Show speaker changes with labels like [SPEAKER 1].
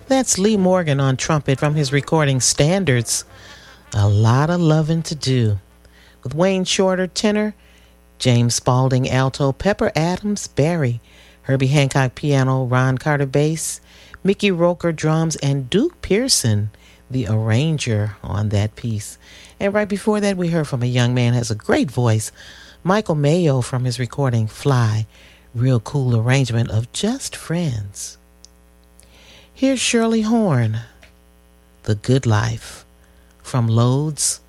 [SPEAKER 1] That's Lee Morgan on trumpet from his recording Standards. A Lot of Lovin' to Do. With Wayne Shorter tenor, James Spaulding alto, Pepper Adams Barry, Herbie Hancock piano, Ron Carter bass, Mickey Roker drums, and Duke Pearson, the arranger on that piece. And right before that, we heard from a young man who has a great voice, Michael Mayo, from his recording Fly. Real cool arrangement of Just Friends. Here's Shirley Horn, The Good Life, from Loads